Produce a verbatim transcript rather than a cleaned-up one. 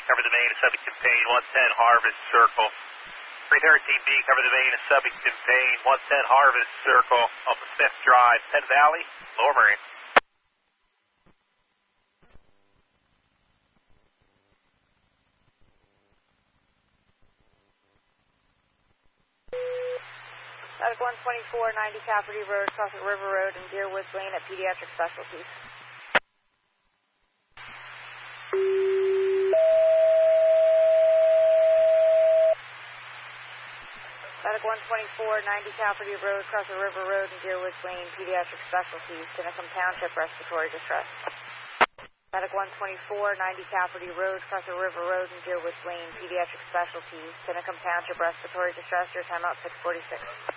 cover the main of Subington Payne, one ten Harvest Circle. three thirteen B, cover the main of Subington Payne, one ten Harvest Circle, off of Smith Drive, Penn Valley, Lower Marine. Medic one twenty-four ninety Cafferty Road, Crossing River Road, and Deerwoods Lane at Pediatric Specialties. Medic one twenty-four ninety Cafferty Road, Crossing River Road, and Deerwoods Lane, Pediatric Specialties, Tinicum Township, respiratory distress. Medic one twenty-four ninety Cafferty Road, Crossing River Road, and Deerwoods Lane, Pediatric Specialties, Tinicum Township, respiratory distress. Your timeout six forty-six.